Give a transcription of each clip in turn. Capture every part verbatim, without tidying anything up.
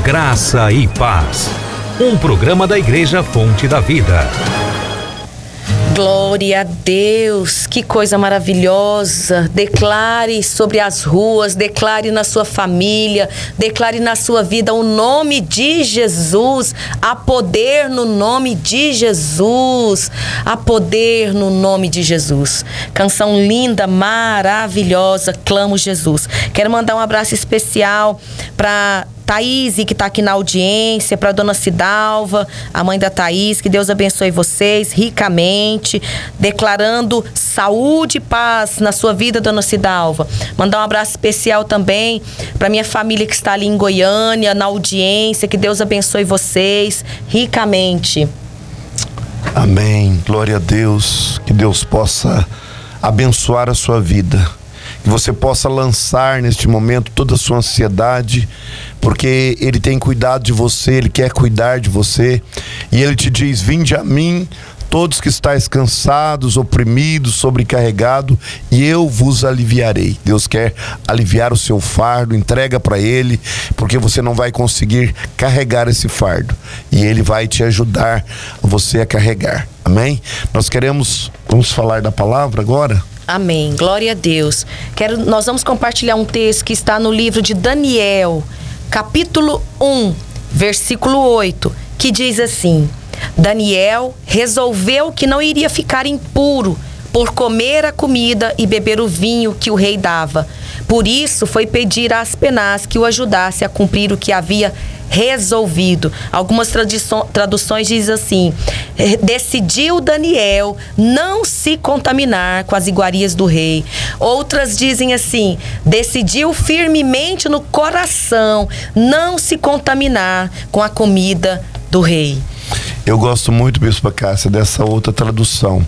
Graça e Paz, um programa da Igreja Fonte da Vida. Glória a Deus, que coisa maravilhosa. Declare sobre as ruas, declare na sua família, declare na sua vida o nome de Jesus. Há poder no nome de Jesus, há poder no nome de Jesus. Canção linda, maravilhosa, Clamo Jesus. Quero mandar um abraço especial para Thaís, que está aqui na audiência, para dona Cidalva, a mãe da Thaís, que Deus abençoe vocês ricamente, declarando saúde e paz na sua vida, dona Cidalva. Mandar um abraço especial também para minha família que está ali em Goiânia, na audiência, que Deus abençoe vocês ricamente. Amém, glória a Deus, que Deus possa abençoar a sua vida. Que você possa lançar neste momento toda a sua ansiedade, porque Ele tem cuidado de você, Ele quer cuidar de você. E Ele te diz: vinde a mim, todos que estáis cansados, oprimidos, sobrecarregados, e eu vos aliviarei. Deus quer aliviar o seu fardo, entrega para Ele, porque você não vai conseguir carregar esse fardo. E Ele vai te ajudar você a carregar. Amém? Nós queremos, vamos falar da palavra agora? Amém, glória a Deus. Quero, nós vamos compartilhar um texto que está no livro de Daniel, capítulo um, versículo oito, que diz assim: Daniel resolveu que não iria ficar impuro por comer a comida e beber o vinho que o rei dava. Por isso foi pedir a Aspenaz que o ajudasse a cumprir o que havia resolvido. Algumas traduções dizem assim: decidiu Daniel não se contaminar com as iguarias do rei. Outras dizem assim: decidiu firmemente no coração não se contaminar com a comida do rei. Eu gosto muito, Bispa Cássia, dessa outra tradução.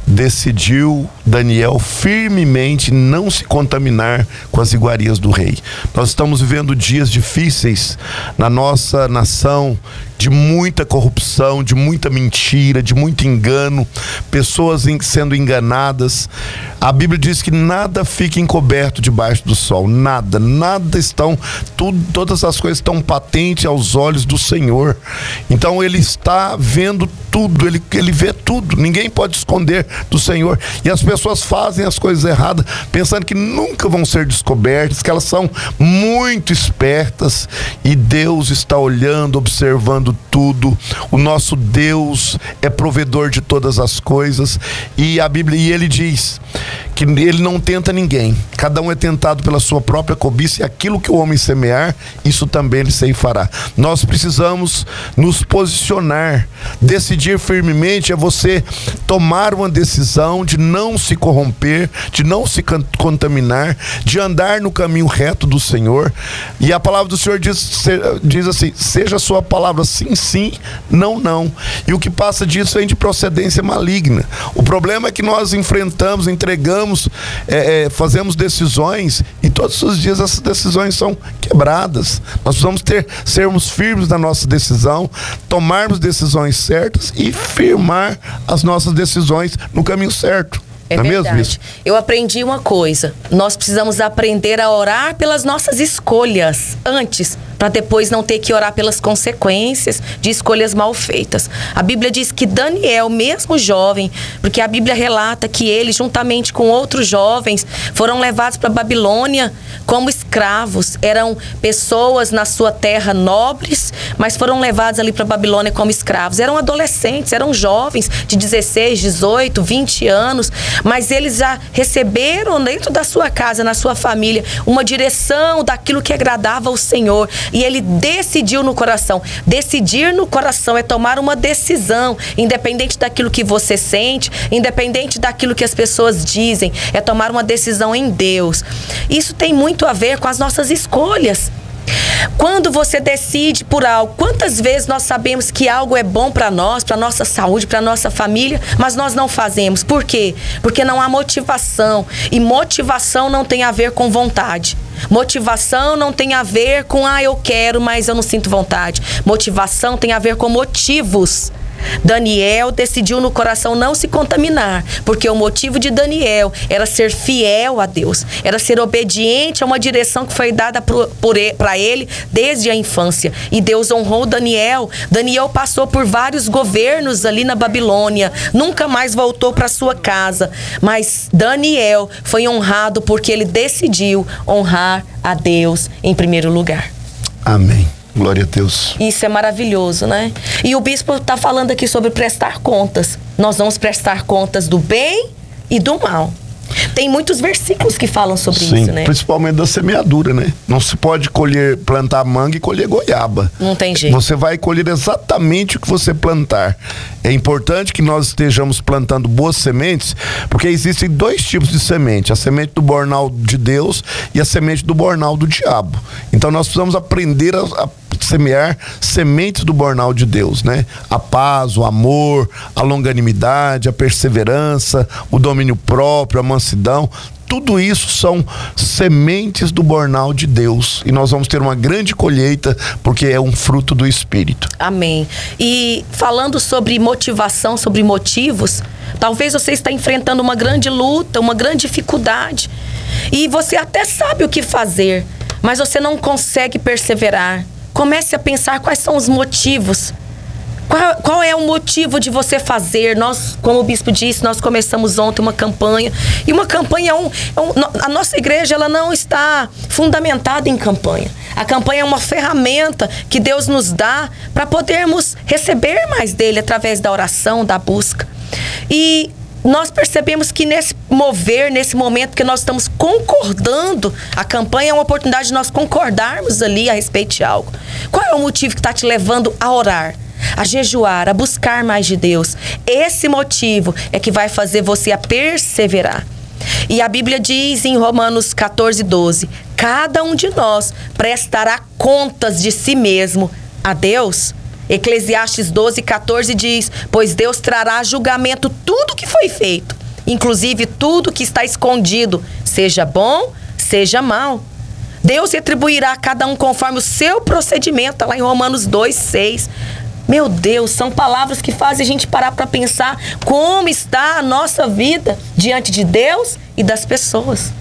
Decidiu Daniel firmemente não se contaminar com as iguarias do rei. Nós estamos vivendo dias difíceis na nossa nação, de muita corrupção, de muita mentira, de muito engano, pessoas sendo enganadas. A Bíblia diz que nada fica encoberto debaixo do sol, nada, nada estão, tudo, todas as coisas estão patentes aos olhos do Senhor. Então Ele está vendo tudo, Ele, ele vê tudo, ninguém pode esconder do Senhor. E as pessoas fazem as coisas erradas, pensando que nunca vão ser descobertas, que elas são muito espertas, e Deus está olhando, observando tudo. O nosso Deus é provedor de todas as coisas, e a Bíblia, e Ele diz que Ele não tenta ninguém, cada um é tentado pela sua própria cobiça, e aquilo que o homem semear, isso também ele ceifará. Nós precisamos nos posicionar. Decidir firmemente é você tomar uma decisão de não se corromper, de não se contaminar, de andar no caminho reto do Senhor. E a palavra do Senhor diz, diz assim: seja a sua palavra sim, sim, não, não. E o que passa disso vem de procedência maligna. O problema é que nós enfrentamos, entregamos, é, é, fazemos decisões, e todos os dias essas decisões são quebradas. Nós precisamos ter, sermos firmes na nossa decisão, tomarmos decisões certas e firmar as nossas decisões no caminho certo. É Não verdade. É mesmo isso? Eu aprendi uma coisa: nós precisamos aprender a orar pelas nossas escolhas antes, para depois não ter que orar pelas consequências de escolhas mal feitas. A Bíblia diz que Daniel, mesmo jovem, porque a Bíblia relata que ele, juntamente com outros jovens, foram levados para a Babilônia como escravos. Eram pessoas na sua terra nobres, mas foram levados ali para a Babilônia como escravos. Eram adolescentes, eram jovens de dezesseis, dezoito, vinte anos, mas eles já receberam dentro da sua casa, na sua família, uma direção daquilo que agradava ao Senhor. E ele decidiu no coração. Decidir no coração é tomar uma decisão, independente daquilo que você sente, independente daquilo que as pessoas dizem. É tomar uma decisão em Deus. Isso tem muito a ver com as nossas escolhas. Quando você decide por algo, quantas vezes nós sabemos que algo é bom para nós, para nossa saúde, para nossa família, mas nós não fazemos? Por quê? Porque não há motivação. E motivação não tem a ver com vontade. Motivação não tem a ver com, ah, eu quero, mas eu não sinto vontade. Motivação tem a ver com motivos. Daniel decidiu no coração não se contaminar, porque o motivo de Daniel era ser fiel a Deus, era ser obediente a uma direção que foi dada para ele desde a infância. E Deus honrou Daniel. Daniel passou por vários governos ali na Babilônia, nunca mais voltou para sua casa, mas Daniel foi honrado porque ele decidiu honrar a Deus em primeiro lugar. Amém. Glória a Deus. Isso é maravilhoso, né? E o bispo está falando aqui sobre prestar contas. Nós vamos prestar contas do bem e do mal. Tem muitos versículos que falam sobre Sim, isso, né? Principalmente da semeadura, né? Não se pode colher, plantar manga e colher goiaba. Não tem jeito. Você vai colher exatamente o que você plantar. É importante que nós estejamos plantando boas sementes, porque existem dois tipos de semente: a semente do bornal de Deus e a semente do bornal do diabo. Então nós precisamos aprender a, a semear sementes do bornal de Deus, né? A paz, o amor, a longanimidade, a perseverança, o domínio próprio, a mansidão. Tudo isso são sementes do bornal de Deus. E nós vamos ter uma grande colheita, porque é um fruto do Espírito. Amém. E falando sobre motivação, sobre motivos, talvez você está enfrentando uma grande luta, uma grande dificuldade. E você até sabe o que fazer, mas você não consegue perseverar. Comece a pensar quais são os motivos. Qual, qual é o motivo de você fazer? Nós, como o bispo disse, nós começamos ontem uma campanha. E uma campanha é um, é um, a nossa igreja, ela não está fundamentada em campanha. A campanha é uma ferramenta que Deus nos dá para podermos receber mais dele através da oração, da busca. E nós percebemos que nesse mover, nesse momento que nós estamos concordando, a campanha é uma oportunidade de nós concordarmos ali a respeito de algo. Qual é o motivo que está te levando a orar, a jejuar, a buscar mais de Deus? Esse motivo é que vai fazer você a perseverar. E a Bíblia diz em Romanos catorze, doze, cada um de nós prestará contas de si mesmo a Deus. Eclesiastes doze, catorze diz: pois Deus trará a julgamento tudo que foi feito, inclusive tudo que está escondido, seja bom, seja mal. Deus retribuirá a cada um conforme o seu procedimento, está lá em Romanos dois, seis. Meu Deus, são palavras que fazem a gente parar para pensar como está a nossa vida diante de Deus e das pessoas.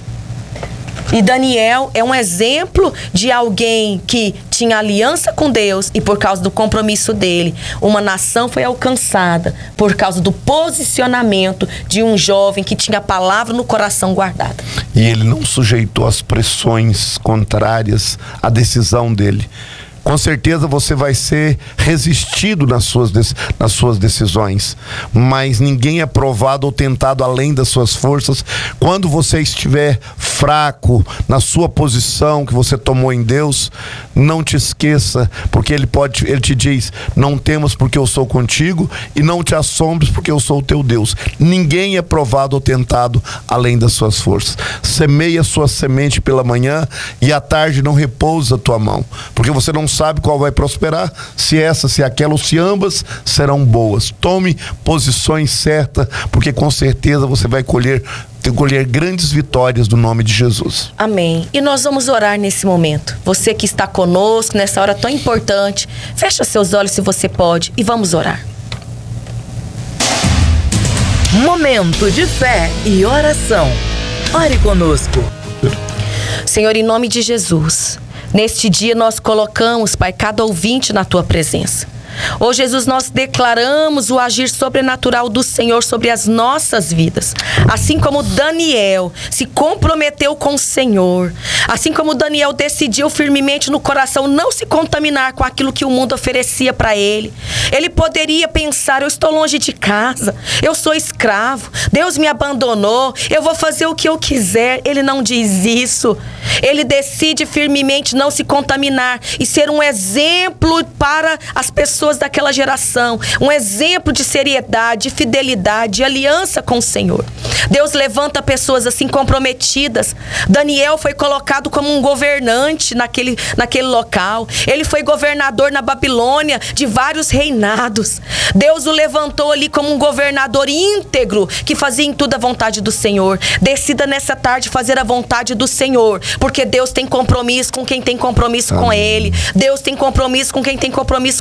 E Daniel é um exemplo de alguém que tinha aliança com Deus, e por causa do compromisso dele, uma nação foi alcançada por causa do posicionamento de um jovem que tinha a palavra no coração guardada. E ele não sujeitou as pressões contrárias à decisão dele. Com certeza você vai ser resistido nas suas, nas suas decisões, mas ninguém é provado ou tentado além das suas forças. Quando você estiver fraco na sua posição que você tomou em Deus, não te esqueça, porque ele, pode, ele te diz: não temas porque eu sou contigo, e não te assombres porque eu sou o teu Deus. Ninguém é provado ou tentado além das suas forças. Semeia a sua semente pela manhã, e à tarde não repousa a tua mão, porque você não sabe qual vai prosperar, se essa, se aquela, ou se ambas serão boas. Tome posições certas, porque com certeza você vai colher, colher grandes vitórias do nome de Jesus. Amém. E nós vamos orar nesse momento. Você que está conosco nessa hora tão importante, fecha seus olhos se você pode e vamos orar. Momento de fé e oração. Ore conosco. Senhor, em nome de Jesus, neste dia nós colocamos, Pai, cada ouvinte na Tua presença. Ô Jesus, nós declaramos o agir sobrenatural do Senhor sobre as nossas vidas. Assim como Daniel se comprometeu com o Senhor, assim como Daniel decidiu firmemente no coração não se contaminar com aquilo que o mundo oferecia para ele. Ele poderia pensar: eu estou longe de casa, eu sou escravo, Deus me abandonou, eu vou fazer o que eu quiser. Ele não diz isso. Ele decide firmemente não se contaminar e ser um exemplo para as pessoas daquela geração, um exemplo de seriedade, de fidelidade, de aliança com o Senhor. Deus levanta pessoas assim comprometidas. Daniel foi colocado como um governante naquele, naquele local. Ele foi governador na Babilônia de vários reinados. Deus o levantou ali como um governador íntegro, que fazia em tudo a vontade do Senhor. Decida nessa tarde fazer a vontade do Senhor, porque Deus tem compromisso com quem tem compromisso Amém. Com Ele. Deus tem compromisso com quem tem compromisso com a palavra.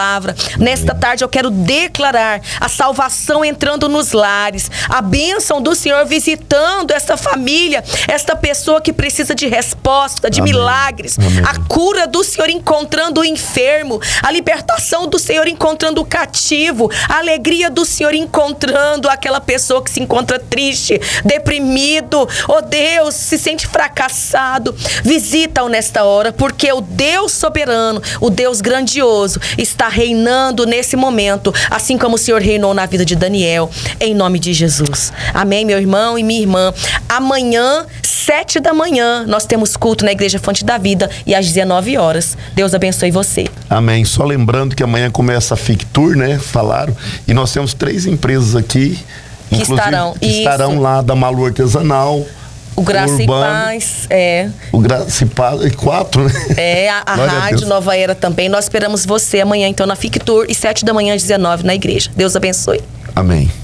palavra. Nesta tarde eu quero declarar a salvação entrando nos lares, a bênção do Senhor visitando esta família, esta pessoa que precisa de resposta, de Amém. milagres. Amém. A cura do Senhor encontrando o enfermo, a libertação do Senhor encontrando o cativo, a alegria do Senhor encontrando aquela pessoa que se encontra triste, deprimido, oh Deus, se sente fracassado. Visita-o nesta hora, porque o Deus soberano, o Deus grandioso, está reinando nesse momento, assim como o Senhor reinou na vida de Daniel, em nome de Jesus. Amém, meu irmão e minha irmã. Amanhã, sete da manhã, nós temos culto na Igreja Fonte da Vida e às dezenove horas. Deus abençoe você. Amém. Só lembrando que amanhã começa a Fic Tour, né? Falaram. E nós temos três empresas aqui, Que estarão, que estarão isso. lá da Malu Artesanal. O Graça e Urbano, Paz, é. O Graça e Paz, e quatro, né? É, a, a Glória a Rádio Deus. Nova Era também. Nós esperamos você amanhã, então, na Fic Tour e sete da manhã às dezenove na igreja. Deus abençoe. Amém.